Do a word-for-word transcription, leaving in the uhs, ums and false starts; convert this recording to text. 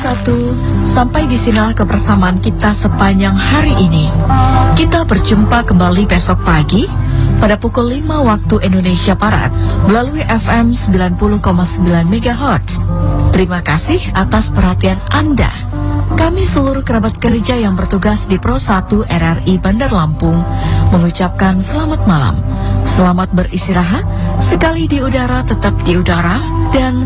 satu, sampai di sinilah kebersamaan kita sepanjang hari ini. Kita berjumpa kembali besok pagi pada pukul lima waktu Indonesia Barat melalui F M sembilan puluh koma sembilan megahertz. Terima kasih atas perhatian Anda. Kami seluruh kerabat kerja yang bertugas di Pro satu R R I Bandar Lampung mengucapkan selamat malam. Selamat beristirahat, sekali di udara tetap di udara, dan